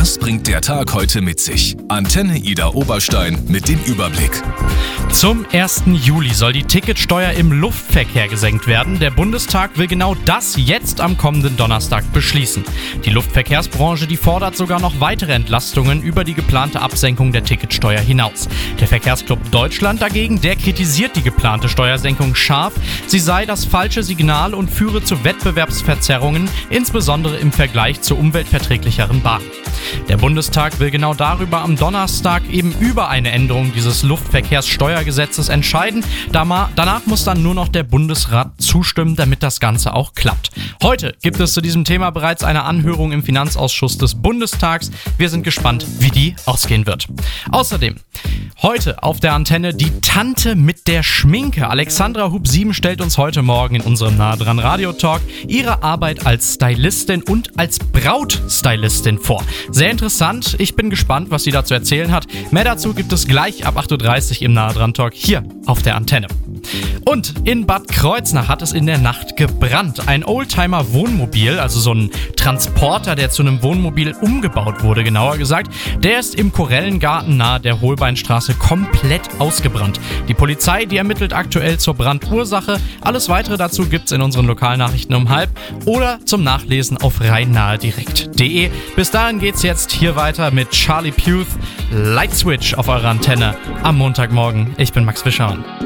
Was bringt der Tag heute mit sich? Antenne Ida Oberstein mit dem Überblick. Zum 1. Juli soll die Ticketsteuer im Luftverkehr gesenkt werden. Der Bundestag will genau das jetzt am kommenden Donnerstag beschließen. Die Luftverkehrsbranche, die fordert sogar noch weitere Entlastungen über die geplante Absenkung der Ticketsteuer hinaus. Der Verkehrsclub Deutschland dagegen, der kritisiert die geplante Steuersenkung scharf. Sie sei das falsche Signal und führe zu Wettbewerbsverzerrungen, insbesondere im Vergleich zu umweltverträglicheren Bahnen. Der Bundestag will genau darüber am Donnerstag eben über eine Änderung dieses Luftverkehrssteuergesetzes entscheiden. Danach muss dann nur noch der Bundesrat zustimmen, damit das Ganze auch klappt. Heute gibt es zu diesem Thema bereits eine Anhörung im Finanzausschuss des Bundestags. Wir sind gespannt, wie die ausgehen wird. Außerdem heute auf der Antenne die Tante mit der Schminke. Alexandra Hub-Sieben stellt uns heute Morgen in unserem Nah dran Radio-Talk ihre Arbeit als Stylistin und als Brautstylistin vor. Sehr interessant. Ich bin gespannt, was sie dazu erzählen hat. Mehr dazu gibt es gleich ab 8.30 Uhr im Nah dran Talk hier auf der Antenne. Und in Bad Kreuznach hat es in der Nacht gebrannt. Ein Oldtimer-Wohnmobil, also so ein Transporter, der zu einem Wohnmobil umgebaut wurde, genauer gesagt, der ist im Korellengarten nahe der Holbeinstraße komplett ausgebrannt. Die Polizei, die ermittelt aktuell zur Brandursache. Alles Weitere dazu gibt's in unseren Lokalnachrichten um 12:30 oder zum Nachlesen auf rheinnahedirekt.de. Bis dahin geht's jetzt hier weiter mit Charlie Puth, Light Switch auf eurer Antenne am Montagmorgen. Ich bin Max Fischermann.